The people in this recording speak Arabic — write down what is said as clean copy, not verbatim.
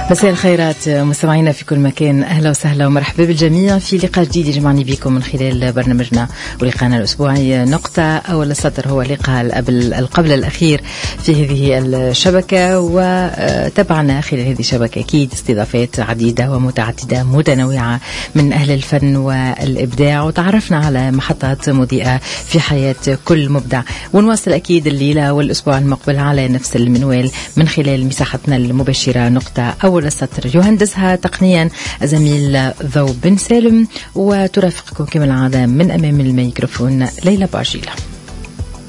مساء الخيرات مستمعينا في كل مكان، أهلا وسهلا ومرحبا بالجميع في لقاء جديد يجمعني بكم من خلال برنامجنا ولقاءنا الأسبوعي نقطة أول السطر. هو لقاء القبل الأخير في هذه الشبكة، وتابعنا خلال هذه الشبكة أكيد استضافات عديدة ومتعددة متنوعة من أهل الفن والإبداع، وتعرفنا على محطات مضيئة في حياة كل مبدع. ونواصل أكيد الليلة والأسبوع المقبل على نفس المنوال من خلال مساحتنا المبشرة نقطة أول السطر. يهندسها تقنيا زميل ذو بن سالم، وترافقكم كما العادة من أمام الميكروفون ليلى باجيلة.